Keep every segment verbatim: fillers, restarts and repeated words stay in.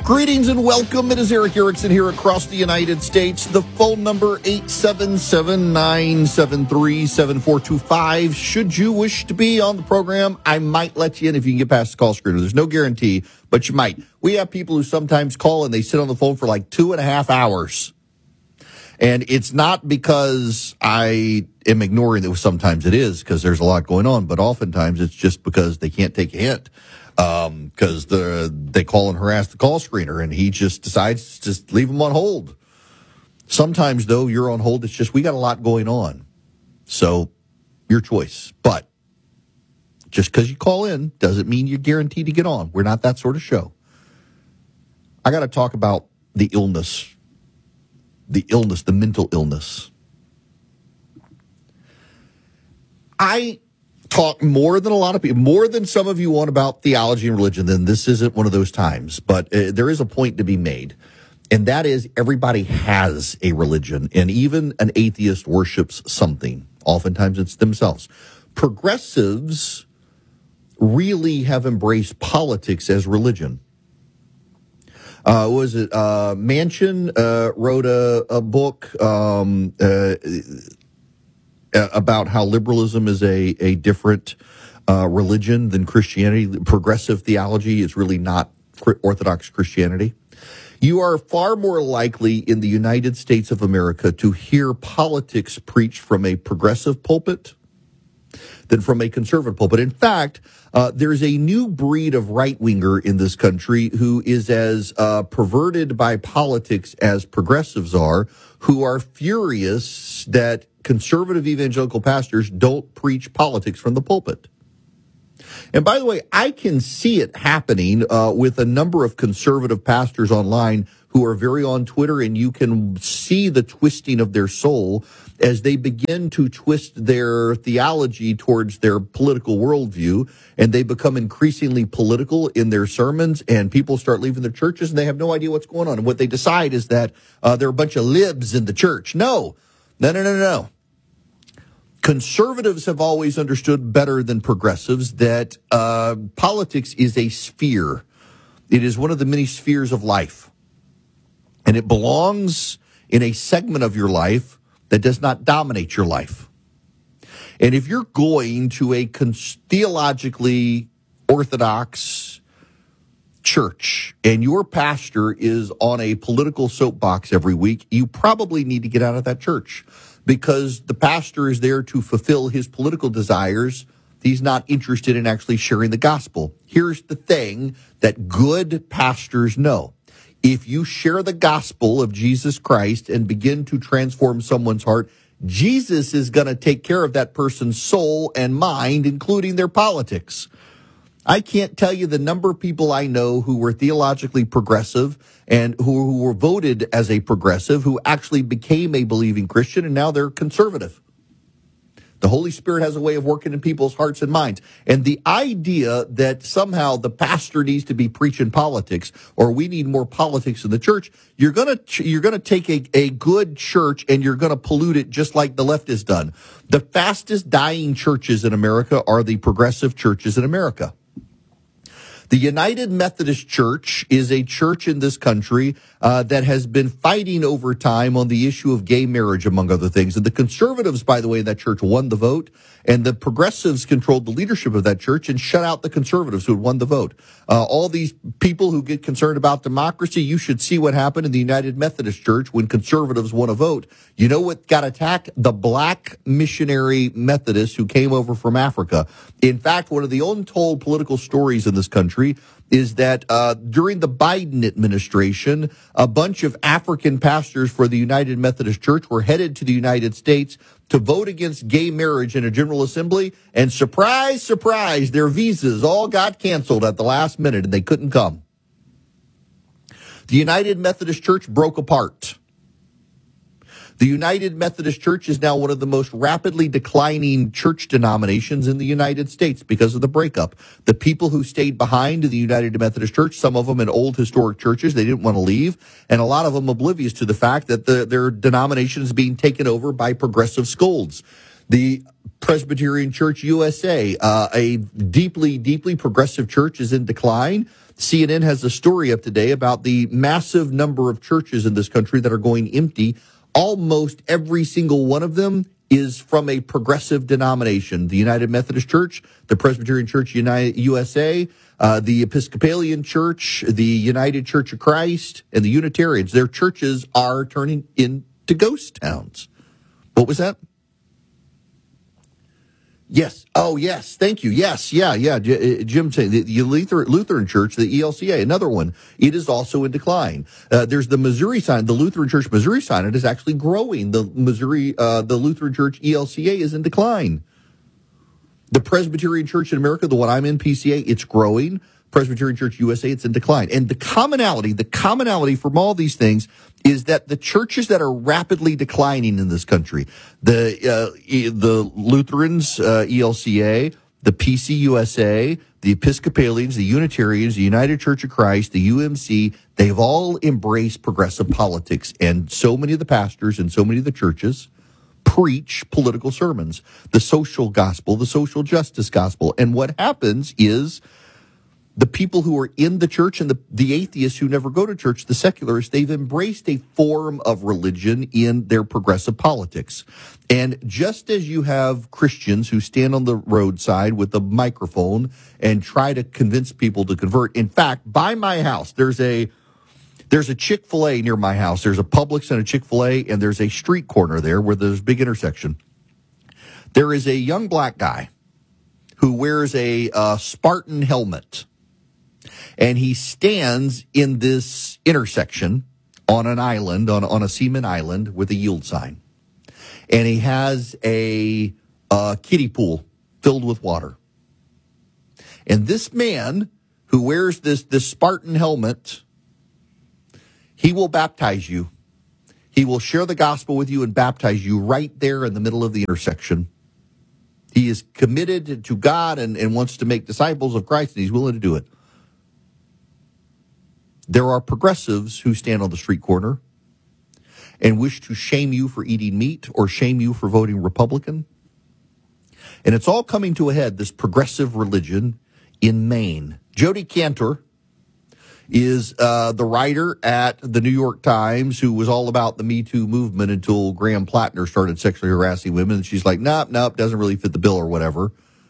Greetings and welcome. It is Erick Erickson here across the United States. The phone number eight seven seven, nine seven three, seven four two five. Should you wish to be on the program, I might let you in if you can get past the call screener. There's no guarantee, but you might. We have people who sometimes call and they sit on the phone for like two and a half hours. And it's not because I am ignoring it. Sometimes it is because there's a lot going on, but oftentimes it's just because they can't take a hint. Um, cause the, they call and harass the call screener and he just decides to just leave them on hold. Sometimes though, you're on hold. It's just, we got a lot going on. So your choice, but just cause you call in doesn't mean you're guaranteed to get on. We're not that sort of show. I got to talk about the illness, the illness, the mental illness. I talk more than a lot of people, more than some of you want about theology and religion, then this isn't one of those times. But uh, there is a point to be made, and that is everybody has a religion, and even an atheist worships something. Oftentimes it's themselves. Progressives really have embraced politics as religion. Uh, was it uh, Manchin uh, wrote a, a book um, uh, about how liberalism is a, a different uh, religion than Christianity. Progressive theology is really not Orthodox Christianity. You are far more likely in the United States of America to hear politics preached from a progressive pulpit than from a conservative pulpit. In fact, uh, there's a new breed of right-winger in this country who is as uh, perverted by politics as progressives are, who are furious that conservative evangelical pastors don't preach politics from the pulpit. And by the way, I can see it happening uh, with a number of conservative pastors online who are very on Twitter, and you can see the twisting of their soul as they begin to twist their theology towards their political worldview, and they become increasingly political in their sermons, and people start leaving their churches, and they have no idea what's going on. And what they decide is that uh, they're a bunch of libs in the church. No, no, no, no, no. Conservatives have always understood better than progressives that uh, politics is a sphere. It is one of the many spheres of life. And it belongs in a segment of your life that does not dominate your life. And if you're going to a cons- theologically orthodox church and your pastor is on a political soapbox every week, you probably need to get out of that church, because the pastor is there to fulfill his political desires. He's not interested in actually sharing the gospel. Here's the thing that good pastors know. If you share the gospel of Jesus Christ and begin to transform someone's heart, Jesus is going to take care of that person's soul and mind, including their politics. I can't tell you the number of people I know who were theologically progressive and who, who were voted as a progressive, who actually became a believing Christian, and now they're conservative. The Holy Spirit has a way of working in people's hearts and minds. And the idea that somehow the pastor needs to be preaching politics, or we need more politics in the church, you're going to you're going to take a, a good church and you're going to pollute it just like the left has done. The fastest dying churches in America are the progressive churches in America. The United Methodist Church is a church in this country uh, that has been fighting over time on the issue of gay marriage, among other things. And the conservatives, by the way, in that church won the vote, and the progressives controlled the leadership of that church and shut out the conservatives who had won the vote. Uh, all these people who get concerned about democracy, you should see what happened in the United Methodist Church when conservatives won a vote. You know what got attacked? The black missionary Methodists who came over from Africa. In fact, one of the untold political stories in this country is that uh, during the Biden administration, a bunch of African pastors for the United Methodist Church were headed to the United States to vote against gay marriage in a General Assembly, and surprise, surprise, their visas all got canceled at the last minute and they couldn't come. The United Methodist Church broke apart. The United Methodist Church is now one of the most rapidly declining church denominations in the United States because of the breakup. The people who stayed behind in the United Methodist Church, some of them in old historic churches, they didn't want to leave, and a lot of them oblivious to the fact that the, their denomination is being taken over by progressive scolds. The Presbyterian Church U S A, uh, a deeply, deeply progressive church, is in decline. C N N has a story up today about the massive number of churches in this country that are going empty. Almost every single one of them is from a progressive denomination. The United Methodist Church, the Presbyterian Church United U S A, uh, the Episcopalian Church, the United Church of Christ, and the Unitarians. Their churches are turning into ghost towns. What was that? Yes. Oh, yes. Thank you. Yes. Yeah. Yeah. J- Jim saying the, the Lutheran, Lutheran Church, the E L C A, another one. It is also in decline. Uh, there's the Missouri Synod, the Lutheran Church Missouri Synod is actually growing. The Missouri, uh, the Lutheran Church E L C A is in decline. The Presbyterian Church in America, the one I'm in, P C A, it's growing. Presbyterian Church U S A, it's in decline. And the commonality, the commonality from all these things is that the churches that are rapidly declining in this country, the uh, the Lutherans, uh, E L C A, the P C U S A, the Episcopalians, the Unitarians, the United Church of Christ, the U M C, they've all embraced progressive politics. And so many of the pastors and so many of the churches preach political sermons, the social gospel, the social justice gospel. And what happens is the people who are in the church and the, the atheists who never go to church, the secularists, they've embraced a form of religion in their progressive politics. And just as you have Christians who stand on the roadside with a microphone and try to convince people to convert, in fact, by my house, there's a there's a Chick-fil-A near my house. There's a Publix and a Chick-fil-A, and there's a street corner there where there's a big intersection. There is a young black guy who wears a uh, Spartan helmet. And he stands in this intersection on an island, on, on a Seaman Island with a yield sign. And he has a, a kiddie pool filled with water. And this man who wears this, this Spartan helmet, he will baptize you. He will share the gospel with you and baptize you right there in the middle of the intersection. He is committed to God and, and wants to make disciples of Christ, and he's willing to do it. There are progressives who stand on the street corner and wish to shame you for eating meat or shame you for voting Republican. And it's all coming to a head, this progressive religion in Maine. Jody Cantor is uh, the writer at the New York Times who was all about the Me Too movement until Graham Plattner started sexually harassing women. And she's like, nope, nope, doesn't really fit the bill or whatever.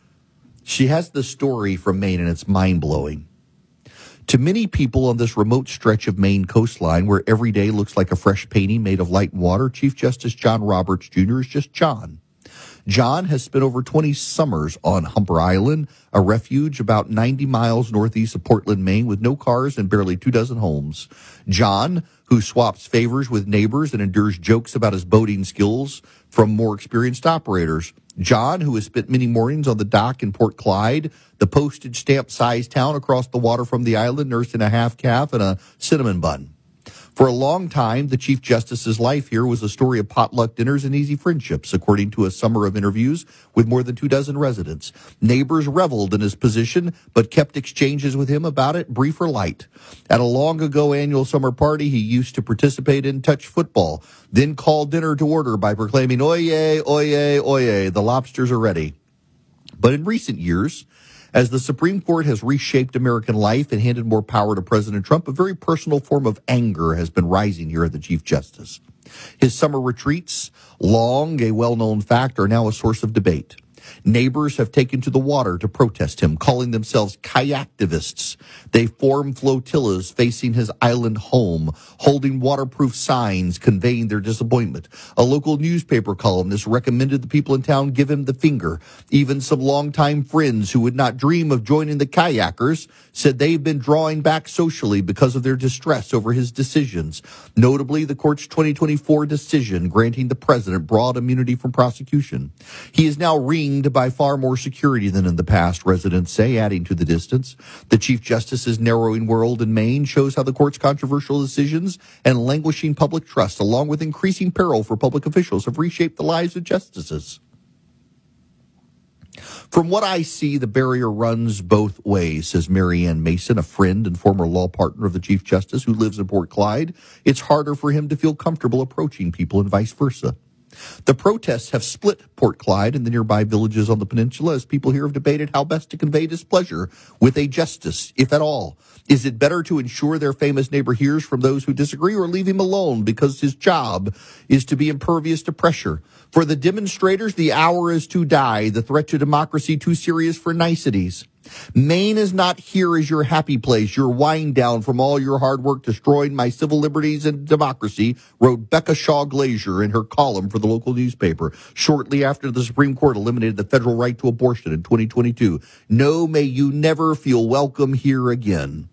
She has this story from Maine, and it's mind-blowing. To many people on this remote stretch of Maine coastline where every day looks like a fresh painting made of light and water, Chief Justice John Roberts Junior is just John. John has spent over twenty summers on Humber Island, a refuge about ninety miles northeast of Portland, Maine, with no cars and barely two dozen homes. John, who swaps favors with neighbors and endures jokes about his boating skills from more experienced operators. John, who has spent many mornings on the dock in Port Clyde, the postage stamp-sized town across the water from the island, nursing a half-calf and a cinnamon bun. For a long time, the Chief Justice's life here was a story of potluck dinners and easy friendships, according to a summer of interviews with more than two dozen residents. Neighbors reveled in his position, but kept exchanges with him about it brief or light. At a long-ago annual summer party, he used to participate in touch football, then call dinner to order by proclaiming, "Oyez, oyez, oyez, the lobsters are ready." But in recent years, as the Supreme Court has reshaped American life and handed more power to President Trump, a very personal form of anger has been rising here at the Chief Justice. His summer retreats, long a well-known fact, are now a source of debate. Neighbors have taken to the water to protest him, calling themselves kayaktivists. They form flotillas facing his island home, holding waterproof signs conveying their disappointment. A local newspaper columnist recommended the people in town give him the finger. Even some longtime friends who would not dream of joining the kayakers said they've been drawing back socially because of their distress over his decisions. Notably, the court's twenty twenty-four decision granting the president broad immunity from prosecution. He is now ringed by far more security than in the past, residents say, adding to the distance. The Chief Justice's narrowing world in Maine shows how the court's controversial decisions and languishing public trust, along with increasing peril for public officials, have reshaped the lives of justices. From what I see, the barrier runs both ways, says Mary Ann Mason, a friend and former law partner of the Chief Justice who lives in Port Clyde. It's harder for him to feel comfortable approaching people and vice versa. The protests have split Port Clyde and the nearby villages on the peninsula as people here have debated how best to convey displeasure with a justice, if at all. Is it better to ensure their famous neighbor hears from those who disagree or leave him alone because his job is to be impervious to pressure? For the demonstrators, the hour is to die, the threat to democracy too serious for niceties. Maine is not here as your happy place, your wind down from all your hard work destroying my civil liberties and democracy, wrote Becca Shaw Glazier in her column for the local newspaper shortly after the Supreme Court eliminated the federal right to abortion in twenty twenty-two. No, may you never feel welcome here again.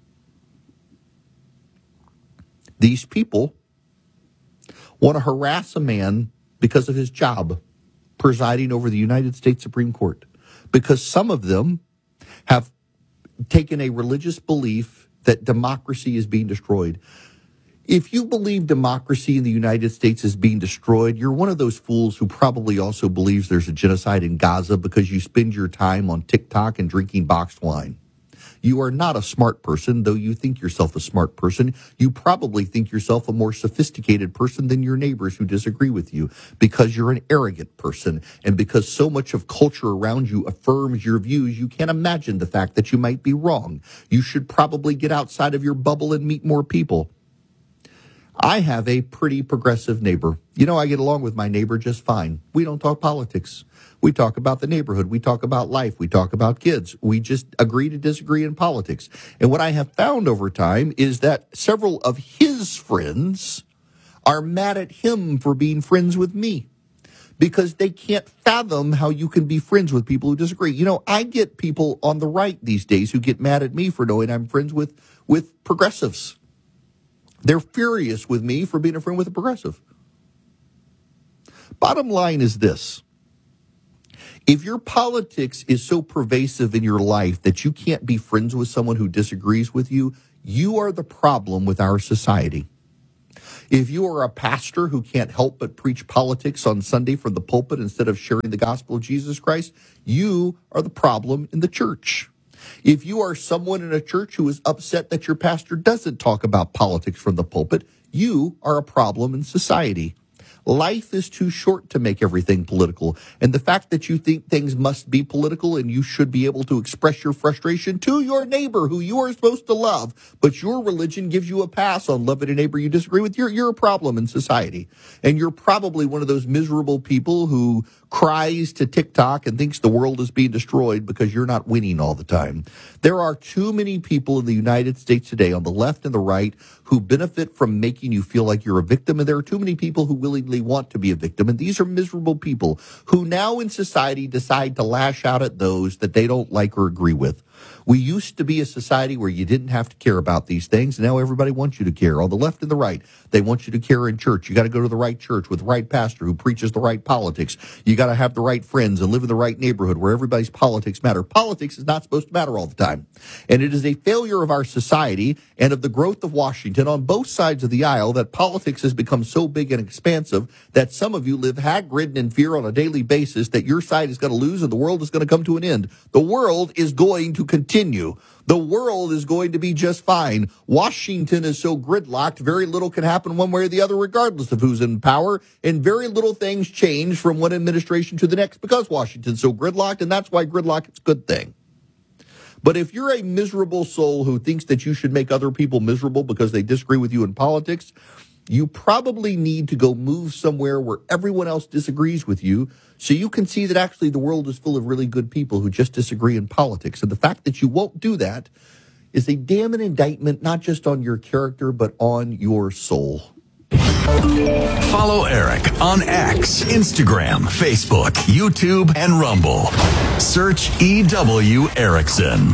These people want to harass a man because of his job presiding over the United States Supreme Court, because some of them have taken a religious belief that democracy is being destroyed. If you believe democracy in the United States is being destroyed, you're one of those fools who probably also believes there's a genocide in Gaza because you spend your time on TikTok and drinking boxed wine. You are not a smart person, though you think yourself a smart person. You probably think yourself a more sophisticated person than your neighbors who disagree with you, because you're an arrogant person. And because so much of culture around you affirms your views, you can't imagine the fact that you might be wrong. You should probably get outside of your bubble and meet more people. I have a pretty progressive neighbor. You know, I get along with my neighbor just fine. We don't talk politics. We talk about the neighborhood. We talk about life. We talk about kids. We just agree to disagree in politics. And what I have found over time is that several of his friends are mad at him for being friends with me, because they can't fathom how you can be friends with people who disagree. You know, I get people on the right these days who get mad at me for knowing I'm friends with, with progressives. They're furious with me for being a friend with a progressive. Bottom line is this. If your politics is so pervasive in your life that you can't be friends with someone who disagrees with you, you are the problem with our society. If you are a pastor who can't help but preach politics on Sunday from the pulpit instead of sharing the gospel of Jesus Christ, you are the problem in the church. If you are someone in a church who is upset that your pastor doesn't talk about politics from the pulpit, you are a problem in society. Life is too short to make everything political. And the fact that you think things must be political and you should be able to express your frustration to your neighbor who you are supposed to love, but your religion gives you a pass on loving a neighbor you disagree with, you're, you're a problem in society. And you're probably one of those miserable people who cries to TikTok and thinks the world is being destroyed because you're not winning all the time. There are too many people in the United States today on the left and the right who benefit from making you feel like you're a victim, and there are too many people who willingly want to be a victim, and these are miserable people who now in society decide to lash out at those that they don't like or agree with. We used to be a society where you didn't have to care about these things. Now everybody wants you to care. On the left and the right, they want you to care in church. You got to go to the right church with the right pastor who preaches the right politics. You got to have the right friends and live in the right neighborhood where everybody's politics matter. Politics is not supposed to matter all the time. And it is a failure of our society and of the growth of Washington on both sides of the aisle that politics has become so big and expansive that some of you live hag-ridden in fear on a daily basis that your side is going to lose and the world is going to come to an end. The world is going to continue. The world is going to be just fine. Washington is so gridlocked, very little can happen one way or the other, regardless of who's in power, and very little things change from one administration to the next because Washington's so gridlocked, and that's why gridlock is a good thing. But if you're a miserable soul who thinks that you should make other people miserable because they disagree with you in politics, you probably need to go move somewhere where everyone else disagrees with you so you can see that actually the world is full of really good people who just disagree in politics. And the fact that you won't do that is a damning indictment, not just on your character, but on your soul. Follow Eric on X, Instagram, Facebook, YouTube, and Rumble. Search E W Erickson.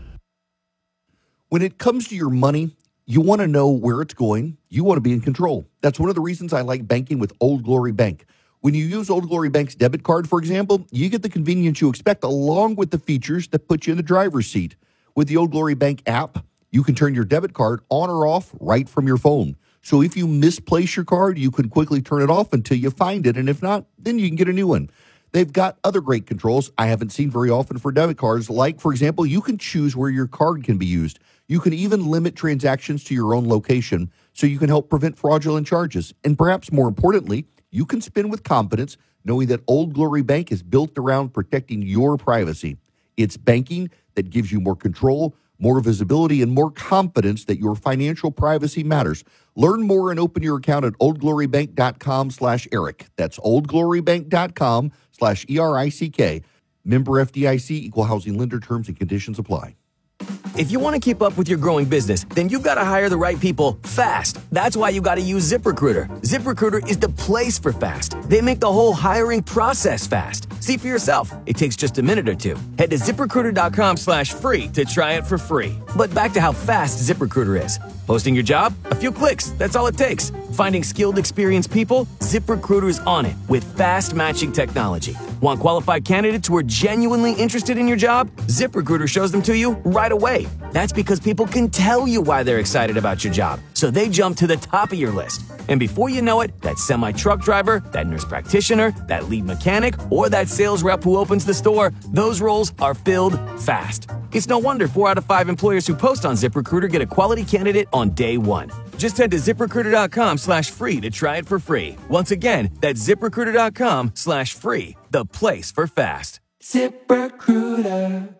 When it comes to your money, you want to know where it's going. You want to be in control. That's one of the reasons I like banking with Old Glory Bank. When you use Old Glory Bank's debit card, for example, you get the convenience you expect along with the features that put you in the driver's seat. With the Old Glory Bank app, you can turn your debit card on or off right from your phone. So if you misplace your card, you can quickly turn it off until you find it. And if not, then you can get a new one. They've got other great controls I haven't seen very often for debit cards. Like, for example, you can choose where your card can be used. You can even limit transactions to your own location so you can help prevent fraudulent charges. And perhaps more importantly, you can spend with confidence knowing that Old Glory Bank is built around protecting your privacy. It's banking that gives you more control, more visibility, and more confidence that your financial privacy matters. Learn more and open your account at oldglorybank.com slash Eric. That's oldglorybank.com slash E R I C K. Member F D I C, Equal Housing Lender. Terms and conditions apply. If you want to keep up with your growing business, then you've got to hire the right people fast. That's why you got to use ZipRecruiter. ZipRecruiter is the place for fast. They make the whole hiring process fast. See for yourself. It takes just a minute or two. Head to ZipRecruiter.com slash free to try it for free. But back to how fast ZipRecruiter is. Posting your job? A few clicks. That's all it takes. Finding skilled, experienced people? ZipRecruiter's on it with fast matching technology. Want qualified candidates who are genuinely interested in your job? ZipRecruiter shows them to you right away. That's because people can tell you why they're excited about your job, so they jump to the top of your list. And before you know it, that semi-truck driver, that nurse practitioner, that lead mechanic, or that sales rep who opens the store, those roles are filled fast. It's no wonder four out of five employers who post on ZipRecruiter get a quality candidate on day one. Just head to ZipRecruiter.com slash free to try it for free. Once again, that's ZipRecruiter.com slash free, the place for fast. ZipRecruiter.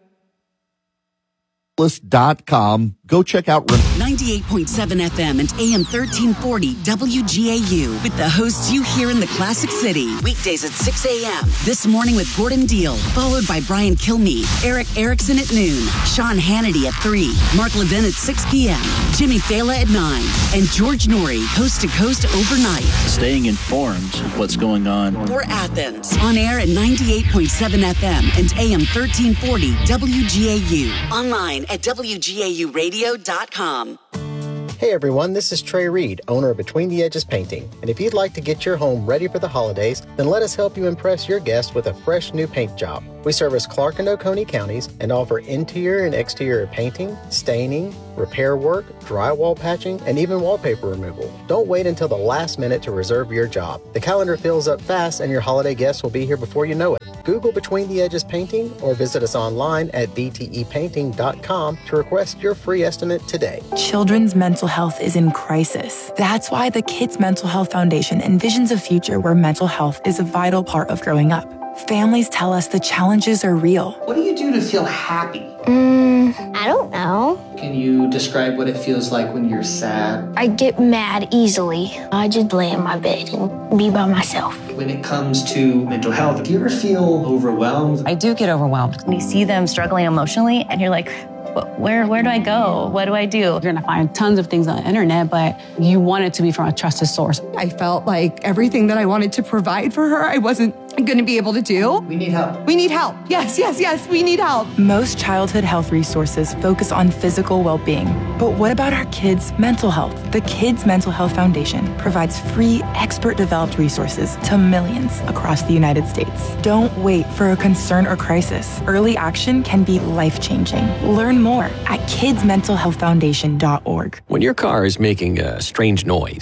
Dot com. Go check out ninety-eight point seven F M and A M thirteen forty W G A U with the hosts you hear in the Classic City. Weekdays at six a.m. This morning with Gordon Deal, followed by Brian Kilmeade, Eric Erickson at noon, Sean Hannity at three, Mark Levin at six p.m., Jimmy Fallon at nine, and George Norrie, coast to coast overnight. Staying informed of what's going on. For Athens, on air at ninety-eight point seven F M and A M thirteen forty W G A U. Online at W G A U radio dot com. Hey everyone, this is Trey Reed, owner of Between the Edges Painting. And if you'd like to get your home ready for the holidays, then let us help you impress your guests with a fresh new paint job. We service Clark and Oconee counties and offer interior and exterior painting, staining, repair work, drywall patching, and even wallpaper removal. Don't wait until the last minute to reserve your job. The calendar fills up fast and your holiday guests will be here before you know it. Google Between the Edges Painting or visit us online at b t e painting dot com to request your free estimate today. Children's mental health is in crisis. That's why the Kids Mental Health Foundation envisions a future where mental health is a vital part of growing up. Families tell us the challenges are real. What do you do to feel happy? Mm, I don't know. Can you describe what it feels like when you're sad? I get mad easily. I just lay in my bed and be by myself. When it comes to mental health, do you ever feel overwhelmed? I do get overwhelmed. When you see them struggling emotionally and you're like, Where where do I go? What do I do? You're gonna find tons of things on the internet, but you want it to be from a trusted source. I felt like everything that I wanted to provide for her, I wasn't gonna be able to do. We need help. We need help. Yes, yes, yes, we need help. Most childhood health resources focus on physical well-being. But what about our kids' mental health? The Kids Mental Health Foundation provides free, expert-developed resources to millions across the United States. Don't wait for a concern or crisis. Early action can be life-changing. Learn more more at kids mental health foundation dot org. When your car is making a strange noise,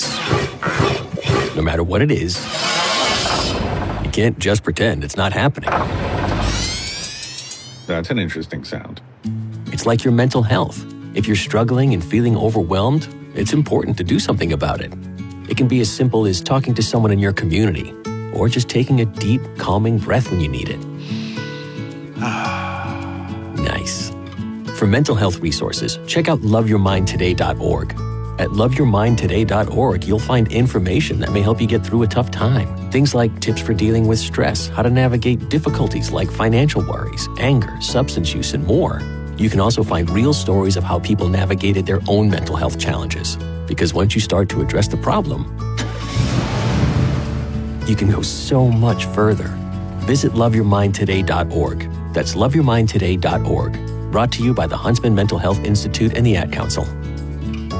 no matter what it is, you can't just pretend it's not happening. That's an interesting sound. It's like your mental health. If you're struggling and feeling overwhelmed, it's important to do something about it. It can be as simple as talking to someone in your community, or just taking a deep, calming breath when you need it. Nice. For mental health resources, check out love your mind today dot org. At love your mind today dot org, you'll find information that may help you get through a tough time. Things like tips for dealing with stress, how to navigate difficulties like financial worries, anger, substance use, and more. You can also find real stories of how people navigated their own mental health challenges. Because once you start to address the problem, you can go so much further. Visit love your mind today dot org. That's love your mind today dot org. Brought to you by the Huntsman Mental Health Institute and the Ad Council.